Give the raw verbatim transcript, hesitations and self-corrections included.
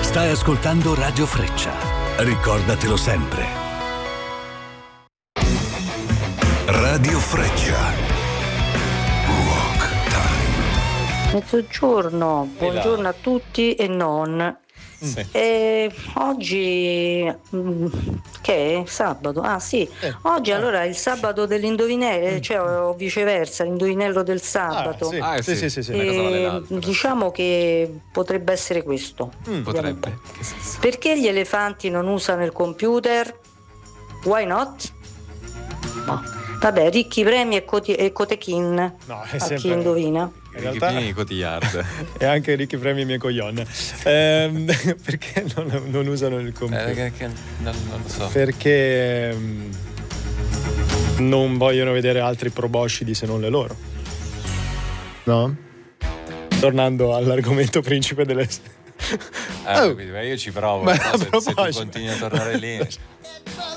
Stai ascoltando Radio Freccia. Ricordatelo sempre. Radio Freccia. Rock Time. Mezzogiorno, buongiorno a tutti e non. Sì. E oggi mh, che è? Sabato? Ah sì, Eh. oggi Eh. allora è il sabato dell'indovinello, cioè o viceversa, l'indovinello del sabato. Ah, sì. Ah, sì, sì. sì, sì, sì. Una cosa vale E l'altra. diciamo che potrebbe essere questo. Mm, Potrebbe. Che senso? Perché gli elefanti non usano il computer? Why not? No. Vabbè, ricchi premi e, coti- e cotechin No, è a chi sempre... indovina. In Ricchi realtà... pieni cotillard. E anche ricchi premi miei coglione. Ehm, perché non, non usano il computer? Eh, che, che, non, non lo so. Perché ehm, non vogliono vedere altri proboscidi se non le loro. No? Tornando all'argomento principe delle... Eh, Oh. capito, ma io ci provo. Ma no? a se, se tu proposito. continui a tornare lì.